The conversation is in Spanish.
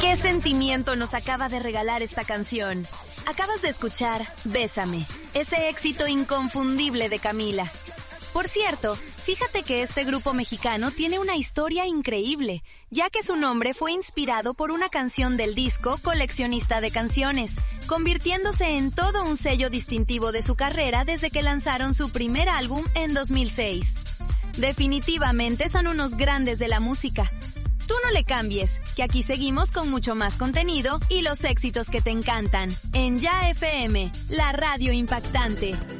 ¿Qué sentimiento nos acaba de regalar esta canción? Acabas de escuchar Bésame, ese éxito inconfundible de Camila. Por cierto, fíjate que este grupo mexicano tiene una historia increíble, ya que su nombre fue inspirado por una canción del disco Coleccionista de Canciones, convirtiéndose en todo un sello distintivo de su carrera desde que lanzaron su primer álbum en 2006. Definitivamente son unos grandes de la música. Tú no le cambies, que aquí seguimos con mucho más contenido y los éxitos que te encantan. En Ya FM, la radio impactante.